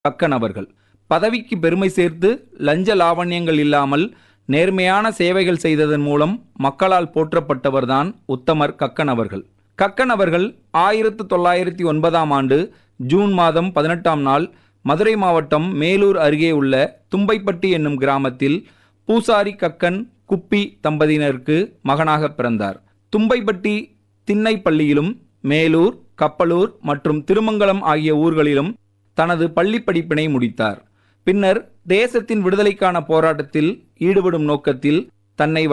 கக்கன் அவர்கள். பதவிக்கு பெருமை சேர்த்து லஞ்ச லாவண்யங்கள் இல்லாமல் நேர்மையான சேவைகள் செய்ததன் மூலம் மக்களால் போற்றப்பட்டவர்தான் உத்தமர் கக்கன் அவர்கள். கக்கன் அவர்கள் 1909ஆம் ஆண்டு ஜூன் மாதம் 18ஆம் நாள் மதுரை மாவட்டம் மேலூர் அருகே உள்ள தும்பைப்பட்டி என்னும் கிராமத்தில் பூசாரி கக்கன் குப்பி தம்பதியினருக்கு மகனாக பிறந்தார். தும்பைப்பட்டி திண்ணைப்பள்ளியிலும் மேலூர், கப்பலூர் மற்றும் திருமங்கலம் ஆகிய ஊர்களிலும் தனது பள்ளி படிப்பினை முடித்தார். பின்னர் தேசத்தின் விடுதலைக்கான போராட்டத்தில் ஈடுபடும் நோக்கத்தில் தன்னை